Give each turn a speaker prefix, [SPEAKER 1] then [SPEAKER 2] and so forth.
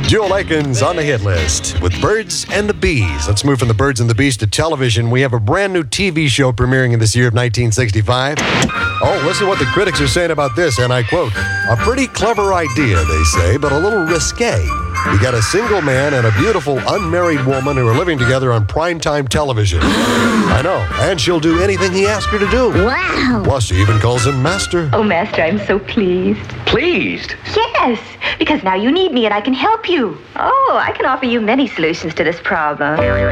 [SPEAKER 1] Jewel Aikens on the hit list with Birds and the Bees. Let's move from the Birds and the Bees to television. We have a brand new TV show premiering in this year of 1965. Oh, listen to what the critics are saying about this, and I quote, "A pretty clever idea, they say, but a little risque. You got a single man and a beautiful unmarried woman who are living together on primetime television." I know, and she'll do anything he asks her to do.
[SPEAKER 2] Wow.
[SPEAKER 1] Plus, she even calls him Master.
[SPEAKER 2] Oh, Master, I'm so pleased.
[SPEAKER 3] Pleased?
[SPEAKER 2] Yes, because now you need me and I can help you. Oh, I can offer you many solutions to this problem.